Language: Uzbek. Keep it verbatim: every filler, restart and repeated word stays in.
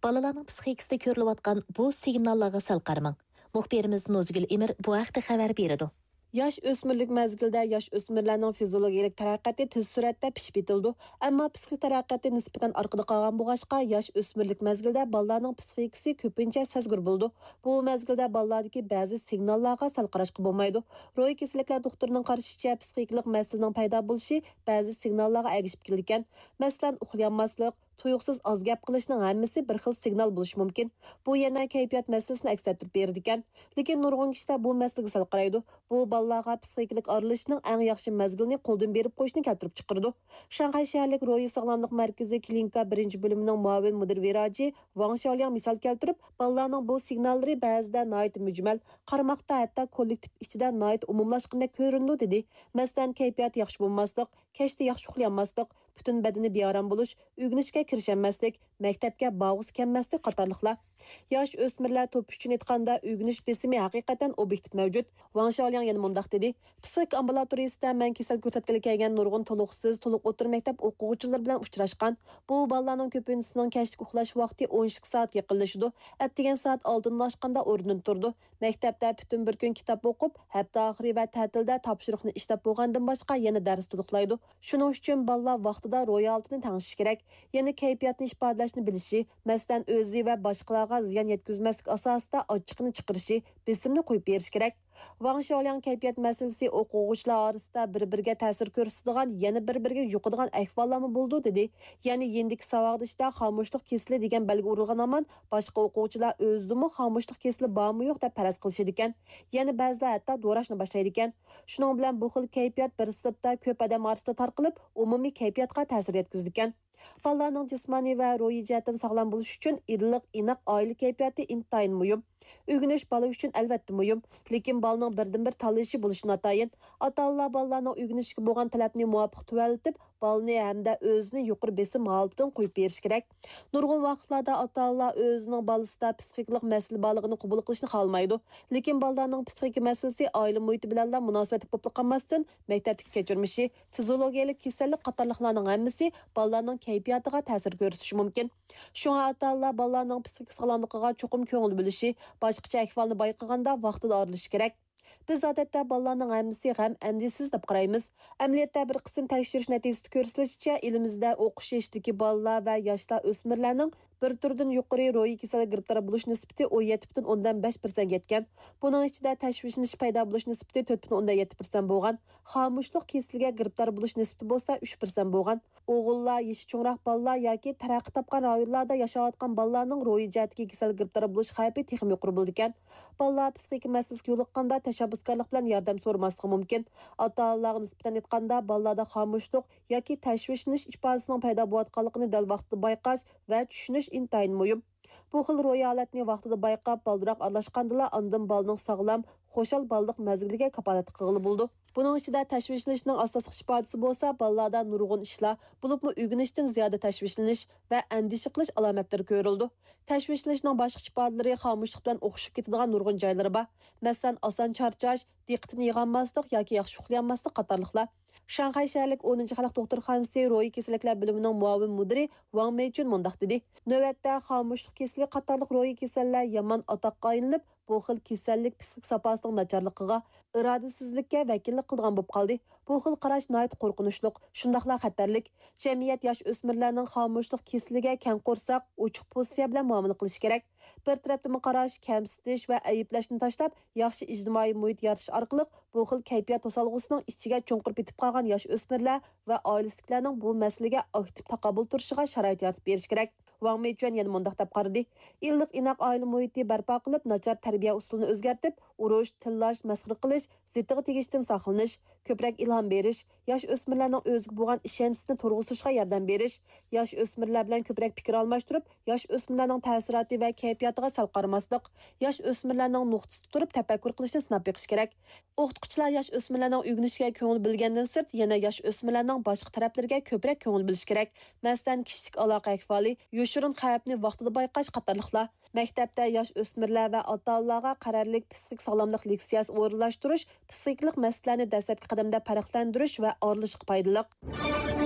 Balalarning psixikasida ko'rilayotgan bu signallarga sal qaramang. Muxbirimiz Nozgul Emir bu haqda xabar berdi. Yosh o'smirlik mazgilida yosh o'smirlarning fiziologik taraqqiyoti tez suratda pishib etildi. Ammo psixik taraqqiyoti nisbatan orqada qolgan bo'lg'achqa, yosh o'smirlik mazgilida bolalarning psixikasi ko'pincha sezgir bo'ldi. Bu mazgilda bolalardagi ba'zi signallarga sal qarashqa bo'lmaydi. Ro'y kasalliklar doktorining qarashicha, psixiklik masalaning paydo bo'lishi ba'zi signallarga ergishib kelgan. Masalan, uxlayolmaslik, tuyuqsiz oz gap qilishning hammasi bir xil signal bo'lishi mumkin. Bu yana kayfiyat masalasini aks ettirib beradi ekan. Lekin nurg'un kishilar bu masalaga sal qaraydi. Bu bolalarga psixiklik aralashishning eng yaxshi mazgilini qo'ldan berib qo'yishni keltirib chiqardi. Shanxay shaharlik Ro'yi sog'lomlik markazi klinika birinchi bo'limining muavin mudir viraji Wang Xiaoliang misol keltirib, bolalarning bu signallari ba'zida nihoyat mujmal, qarmoqda hatto kollektiv ichida nihoyat umumlashganda ko'rindi dedi. Masalan, kayfiyat yaxshi bo'lmaslik, kechda yaxshi uxlayolmaslik, butun badani beorom bo'lish, uyg'onishga kirishmaslik, maktabga bag'uz kelmaslik qatorliqlar. Yosh o'smirlar to'p uchun aytganda uyg'onish besimi haqiqatan obyektiv mavjud. Wang Xiaoliang yana mundaq dedi: "Psixik ambulatoriyasida men kasal ko'rsatgili kelgan nurg'un to'liqsiz, to'liq o'tir maktab o'quvchilari bilan uchrashgan. Bu bolalarning ko'pinchisining kechki uxlash vaqti o'n ikki soat yaqinlashdi. Atdigan soat oltidan oshganda o'rnidan turdi. Maktabda butun bir kun kitob o'qib, hafta oxiri va ta'tilda topshiriqni ishlab bo'lgandan boshqa yana dars to'liqlaydi. Shuning uchun bolalar vaqtida ro'yaltini tangish kerak. Yana kayfiyatni ifodalashni bilishi, masalan, o'zi va boshqalarga ziyon yetkazmaslik asosida ochiqni chiqarishi, besimni qo'yib berish kerak." Wang Xiaoliang kayfiyat masalasi o'quvchilar orasida bir-biriga ta'sir ko'rsatadigan, yana bir-biriga yuqadigan ahvollarmi bo'ldi dedi. Ya'ni yendiki savog'dishda xomushlik kesili degan belgi urilgan amon boshqa o'quvchilar o'zidimi xomushlik kesili bormi yo'q deb faraz qilishadi ekan. Yana ba'zilar hatto do'rashni boshlaydi ekan. Shuning bilan bu xil kayfiyat bir sinfda ko'p odam orasida tarqalib, umumiy kayfiyatga ta'sir yetkazdi ekan. Bolalarning jismoniy va ruhiy jihatdan sog'lom bo'lish uchun iliq, inoq oila kayfiyati intayin muhim. Uyg'onish bola uchun albatta muhim, lekin bolaning birdan-bir tanlashi bo'lishi notayin. Ota-onalar bolalarning uyg'onishga bo'lgan talabni muvofiq tuvaltib, bolani hamda o'zini yuqori besim holatidan qo'yib berish kerak. Nurg'un vaqtlarda ota-onalar o'zining bolasida psixiklik masala borligini qabul qilishni xohlamaydi, lekin bolalarning psixik masalasi oila muhiti bilan munosabat bo'lib qolmasdan, maktabdagi kechirmishi, fiziologiyalik kasallik qatorliqlarning hammasi bolalarning kayfiyatiga ta'sir ko'rsatishi mumkin. Shunga ota-onalar bolalarning psixik sog'lomligiga cho'qim ko'ngil bo'lishi, boshqacha ahvolni bayqaganda vaqtida arilish kerak. Biz odatda bolalarning hammasi g'am andisiz deb qaraymiz. Amaliyotda bir qism tekshirish natijasida ko'rsatilishicha, elimizda o'qish yoshdagi bolalar va yoshlar o'smirlarning bir turdan yuqori ro'yi kasallik giribtor bo'lish nisbati o'n yetti butun o'ndan besh persent yetgan. Buning ichida tashvishlanish paydo bo'lish nisbati to'rt butun o'ndan yetti persent bo'lgan. Xomushlik kasaliga giribtor bo'lish nisbati bo'lsa uch persent bo'lgan. O'g'illar, yoshi cho'ngroq bolalar yoki taraqqiy topgan rayonlarda yashayotgan bolalarning ro'yi jihatiga kasallik giribtor bo'lish xavfi texim yuqori bo'ldi ekan. Bolalar psixik masalasiga yo'liqqanda tashabbuskorlik bilan yordam so'ramasligi mumkin. Ota-onalarga nisbatan aytganda bolalarda xomushlik yoki tashvishlanish ifodasining paydo bo'layotganligini dal vaqtida bayqash va tushunish intayin muhim. Bu xil ro'yi holatni vaqtida bayqab, baldiroq aralashgandala ondan bolaning sog'lom, xo'shal balliq mazgiliga kapolat qilg'ili bo'ldi. Buning ichida tashvishlanishning asosiy ifodasi bo'lsa, bolalarda nurg'un ishlar, bo'libmi uyg'onishdan ziyoda tashvishlanish va andisha qilish alomatlari ko'rildi. Tashvishlanishning boshqa ifodalari xomushlik bilan o'xshab ketadigan nurg'un joylari bor. Masalan, oson charchash, diqqatni yig'olmaslik yoki yaxshi uxlayolmaslik qatorliqlar. Shanxay shaharlik o'ninchi xalq doktorxonasi ro'yi kasalliklar bo'limining muavin mudiri Wang Meichun mundaq dedi: "Navbatda xomushlik kasalligi qatorliq ro'yi kasallar yomon atoqqa aylanib, bu xil kasallik psixik safosining nacharligiga, irodasizlikka vakillik qilgan bo'lib qoldi. Bu xil qarash nihoyat qo'rqinchli, shundaqla xatarlik. Jamiyat yosh o'smirlarning xomushlik kasalligiga kang qo'rsoq, ochiq pozitsiya bilan muomala qilish kerak. Bir tarafdan qarash, kamsitish va ayblashni tashlab, yaxshi ijtimoiy muhit yaratish orqali bu xil kayfiyat to'solg'usining ichiga cho'nqir bitib qolgan yosh o'smirlar va oilasilarning bu masalaga aktiv taqobil turishiga sharoit yaratib berish kerak." Wang Meichun yana mundaq deb qaradi: "Illiq inoq oila muhiti barpo qilib, nachar tarbiya usulini o'zgartib, urush, tillash, masxara qilish, ziddiga tegishdan saqlanish, ko'proq ilhom berish, yosh o'smirlarning o'ziga bo'lgan ishonchini turg'izishga yordam berish, yosh o'smirlar bilan ko'proq fikr almashtirib, yosh o'smirlarning ta'siroti va kayfiyatiga sal qaramaslik, yosh o'smirlarning nuqtasida turib tafakkur qilishni sinab beqish kerak. O'qituvchilar yosh o'smirlarning uyg'onishiga ko'ngil bilgandan sirt, yana yosh o'smirlarning boshqa taraflariga ko'proq ko'ngil bilish kerak. Masalan, kishilik aloqa ahvoli, yoshurun xavfni vaqtida bayqash qatorliqlar. Maktabda yosh o'smirlar va ota-onalarga qarorlik psixik sog'lomlik leksiyasi o'rinlashtirish, psixiklik masalalarni dastlabki qadamda farqlantirish va oralashishga foydali.